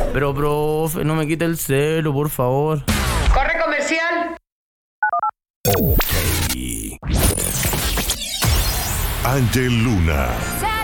Pero, profe, no me quite el celu, por favor. ¡Corre comercial! Ángel Luna.